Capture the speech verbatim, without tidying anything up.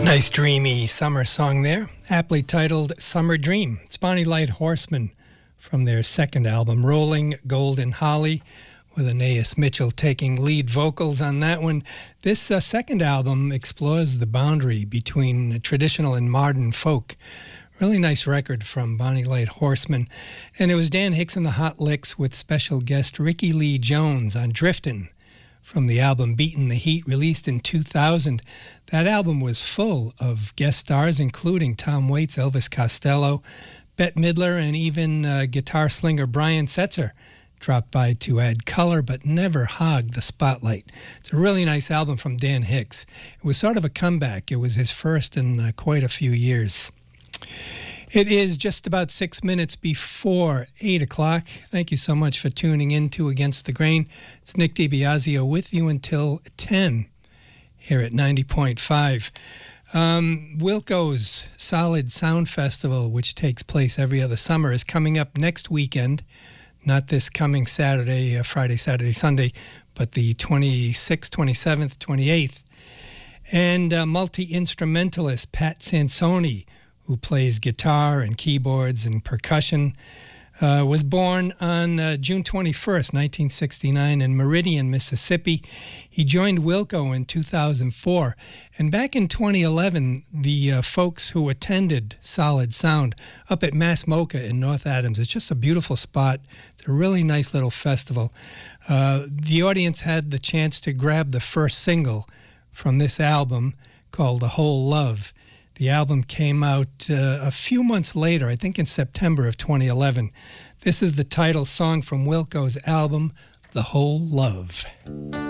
Nice dreamy summer song there, aptly titled Summer Dream. It's Bonnie Light Horseman from their second album, Rolling Golden Holly, with Anais Mitchell taking lead vocals on that one. This uh, second album explores the boundary between traditional and modern folk. Really nice record from Bonnie Light Horseman. And it was Dan Hicks and the Hot Licks with special guest Ricky Lee Jones on Driftin', from the album Beatin' the Heat, released in two thousand. That album was full of guest stars, including Tom Waits, Elvis Costello, Bette Midler, and even uh, guitar slinger Brian Setzer dropped by to add color, but never hogged the spotlight. It's a really nice album from Dan Hicks. It was sort of a comeback. It was his first in uh, quite a few years. It is just about six minutes before eight o'clock. Thank you so much for tuning in to Against the Grain. It's Nick DiBiasio with you until ten here at ninety point five. Um, Wilco's Solid Sound Festival, which takes place every other summer, is coming up next weekend. Not this coming Saturday, uh, Friday, Saturday, Sunday, but the twenty-sixth, twenty-seventh, twenty-eighth. And uh, multi-instrumentalist Pat Sansoni, who plays guitar and keyboards and percussion, uh, was born on uh, June twenty-first, nineteen sixty-nine in Meridian, Mississippi. He joined Wilco in two thousand four. And back in twenty eleven, the uh, folks who attended Solid Sound up at Mass Mocha in North Adams, it's just a beautiful spot. It's a really nice little festival. Uh, the audience had the chance to grab the first single from this album called The Whole Love. The album came out uh, a few months later, I think in September of twenty eleven. This is the title song from Wilco's album, The Whole Love.